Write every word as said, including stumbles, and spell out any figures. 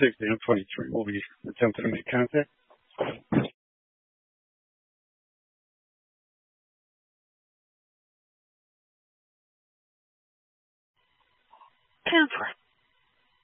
sixty, I'm twenty-three. We'll be attempting to make contact. Cancer.